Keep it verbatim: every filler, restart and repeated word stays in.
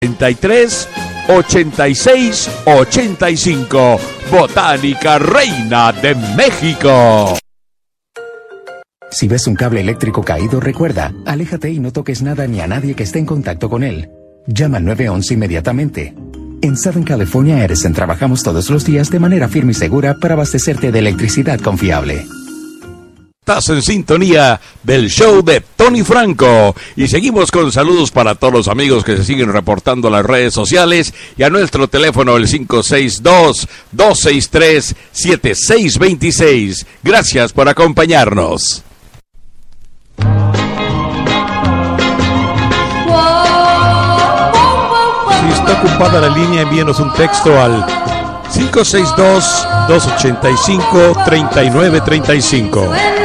treinta y tres, ochenta y seis, ochenta y cinco. Botánica Reina de México. Si ves un cable eléctrico caído, recuerda, aléjate y no toques nada ni a nadie que esté en contacto con él. Llama al nueve once inmediatamente. En Southern California Edison trabajamos todos los días de manera firme y segura para abastecerte de electricidad confiable. Estás en sintonía del show de Tony Franco y seguimos con saludos para todos los amigos que se siguen reportando a las redes sociales y a nuestro teléfono el cinco seis dos, dos seis tres, siete seis dos seis. Gracias por acompañarnos. Si está ocupada la línea, envíenos un texto al cinco seis dos, dos ocho cinco, tres nueve tres cinco.